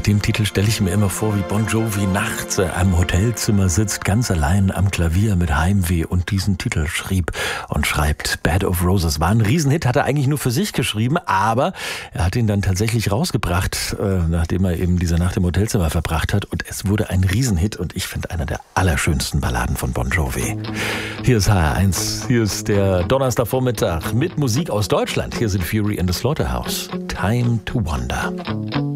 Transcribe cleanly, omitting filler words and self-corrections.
dem Titel stelle ich mir immer vor, wie Bon Jovi nachts in einem Hotelzimmer sitzt, ganz allein am Klavier mit Heimweh und diesen Titel schrieb und schreibt. Bed of Roses war ein Riesenhit, hat er eigentlich nur für sich geschrieben, aber er hat ihn dann tatsächlich rausgebracht, nachdem er eben diese Nacht im Hotelzimmer verbracht hat, und es wurde ein Riesenhit und ich finde einer der allerschönsten Balladen von Bon Jovi. Hier ist HR1, hier ist der Donnerstagvormittag mit Musik aus Deutschland. Hier sind Fury and the Slaughterhouse. Time to Wonder.